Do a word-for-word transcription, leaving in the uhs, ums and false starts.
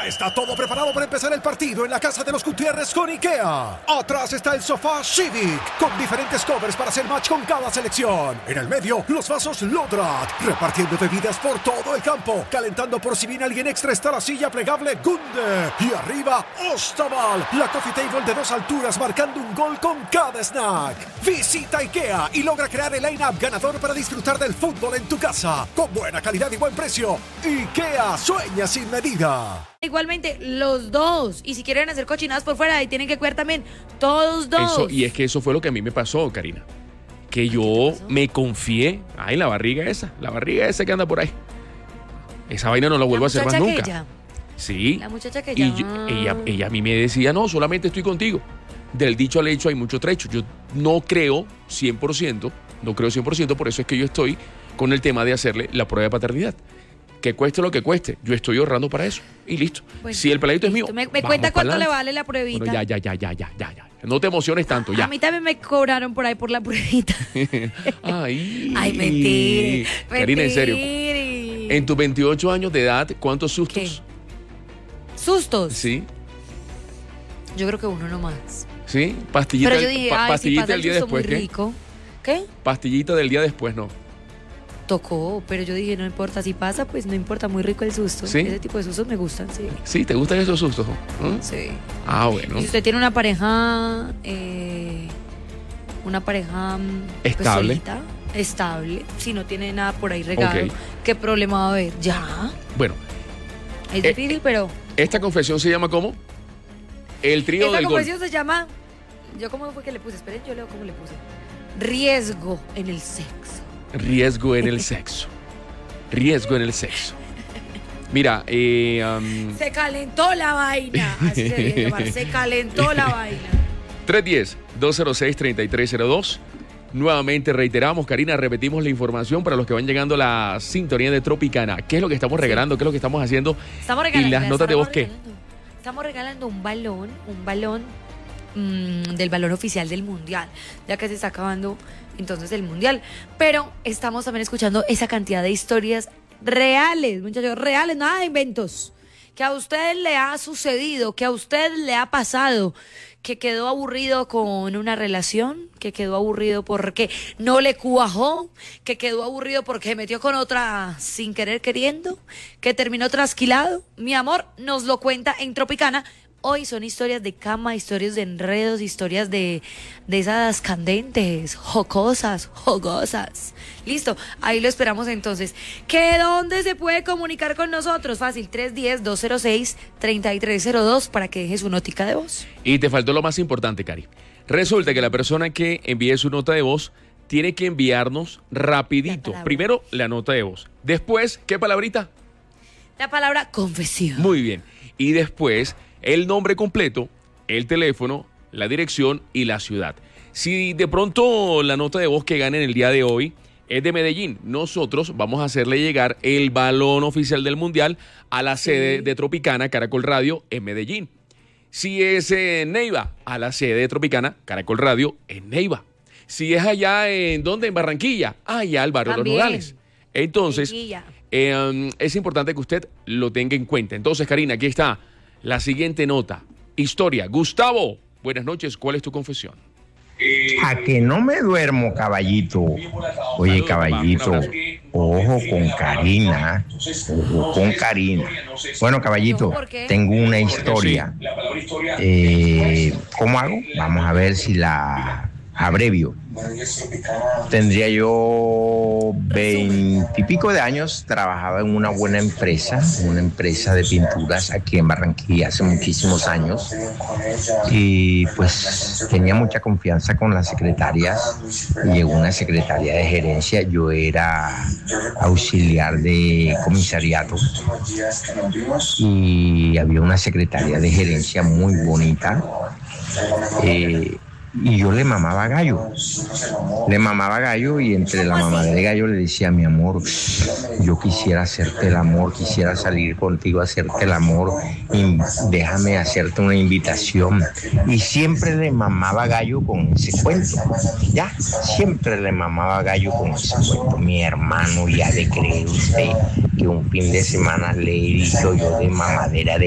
Ya está todo preparado para empezar el partido en la casa de los Gutiérrez con IKEA. Atrás está el sofá Civic, con diferentes covers para hacer match con cada selección. En el medio, los vasos Lodrat, repartiendo bebidas por todo el campo. Calentando por si viene alguien extra está la silla plegable Gunde. Y arriba, Ostaval, la coffee table de dos alturas marcando un gol con cada snack. Visita IKEA y logra crear el line-up ganador para disfrutar del fútbol en tu casa. Con buena calidad y buen precio. IKEA, sueña sin medida. Igualmente, los dos. Y si quieren hacer cochinadas por fuera, ahí tienen que cuidar también. Todos dos. Eso, y es que eso fue lo que a mí me pasó, Karina. Que yo me confié. Ay, la barriga esa. La barriga esa que anda por ahí. Esa vaina no la vuelvo a hacer más nunca. Ella. Sí. La muchacha que y ya. yo, ella, ella a mí me decía, no, solamente estoy contigo. Del dicho al hecho hay mucho trecho. Yo no creo cien por ciento, no creo cien por ciento, por eso es que yo estoy con el tema de hacerle la prueba de paternidad. Que cueste lo que cueste, yo estoy ahorrando para eso. Y listo. Bueno, si el peladito es mío. Me, me cuenta cuánto le vale la pruebita. Bueno, ya, ya, ya, ya, ya, ya, ya. No te emociones tanto, ya. A mí también me cobraron por ahí por la pruebita. Ay. Ay, mentira. Karina, en serio. En tus veintiocho años de edad, ¿cuántos sustos? ¿Qué? ¿Sustos? Sí. Yo creo que uno nomás. ¿Sí? Pastillita, Pero yo dije, pa- ay, pastillita si pasa del día el susto después, muy ¿qué? rico. ¿Qué? Pastillita del día después, no. Tocó, pero yo dije, no importa, si pasa, pues no importa, muy rico el susto. ¿Sí? Ese tipo de sustos me gustan, sí. Sí, ¿te gustan esos sustos? ¿Mm? Sí. Ah, bueno. Y si usted tiene una pareja, eh, una pareja pues, Estable. solita, estable, si no tiene nada por ahí regado, Ok. ¿qué problema va a haber? Ya. Bueno, Es Eh, difícil, pero ¿esta confesión se llama cómo? El trío esta del gol. confesión se llama, yo cómo fue que le puse, esperen, yo leo cómo le puse. Riesgo en el sexo. Riesgo en el sexo. Riesgo en el sexo. Mira, eh, um, Se calentó la vaina, así se debe llamar, se calentó la vaina. tres uno cero, dos cero seis, tres tres cero dos. Nuevamente reiteramos, Karina, repetimos la información para los que van llegando a la sintonía de Tropicana. ¿Qué es lo que estamos regalando? ¿Qué es lo que estamos haciendo? Estamos regalando, ¿Y las notas de voz qué? regalando. Estamos regalando un balón, un balón mmm, del balón oficial del Mundial, ya que se está acabando entonces el Mundial. Pero estamos también escuchando esa cantidad de historias reales, muchachos, reales, nada de inventos, que a usted le ha sucedido, que a usted le ha pasado, que quedó aburrido con una relación, que quedó aburrido porque no le cuajó, que quedó aburrido porque metió con otra sin querer queriendo, que terminó trasquilado. Mi amor, nos lo cuenta en Tropicana. Hoy son historias de cama, historias de enredos, historias de, de esas candentes, jocosas, jugosas. Listo, ahí lo esperamos entonces. ¿Que dónde se puede comunicar con nosotros? Fácil, tres uno cero, dos cero seis, tres tres cero dos para que deje su notica de voz. Y te faltó lo más importante, Cari. Resulta que la persona que envíe su nota de voz tiene que enviarnos rapidito. La Primero, la nota de voz. Después, ¿qué palabrita? La palabra confesión. Muy bien. Y después, el nombre completo, el teléfono, la dirección y la ciudad. Si de pronto la nota de voz que gane en el día de hoy es de Medellín, nosotros vamos a hacerle llegar el balón oficial del Mundial a la sede Sí. de Tropicana, Caracol Radio, en Medellín. Si es en Neiva, a la sede de Tropicana, Caracol Radio, en Neiva. Si es allá, ¿en dónde? En Barranquilla, allá al barrio de los También. Nogales. Entonces, Barranquilla. eh, um, es importante que usted lo tenga en cuenta. Entonces, Karina, aquí está la siguiente nota. Historia. Gustavo, buenas noches. ¿Cuál es tu confesión? A que no me duermo, caballito. Oye, Saludos, caballito, papá, un abrazo. ojo con Karina. Ojo con Karina. Bueno, caballito, ¿Por qué? tengo una historia. Eh, ¿Cómo hago? Vamos a ver si la abrevio. Tendría yo veintipico de años, trabajaba en una buena empresa, una empresa de pinturas aquí en Barranquilla hace muchísimos años, y pues tenía mucha confianza con las secretarias. Llegó una secretaria de gerencia, yo era auxiliar de comisariato y había una secretaria de gerencia muy bonita. Eh, Y yo le mamaba gallo, le mamaba gallo y entre la mamadera de gallo le decía, mi amor, yo quisiera hacerte el amor, quisiera salir contigo a hacerte el amor, y déjame hacerte una invitación. Y siempre le mamaba gallo con ese cuento, ya, siempre le mamaba gallo con ese cuento. Mi hermano, ya le cree usted que un fin de semana le he dicho yo de mamadera de